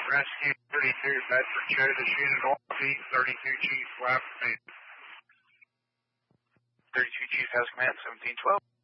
Rescue 32, Bedford show this unit on feet, 32 Chief, left. 32 Chief has command, 1712.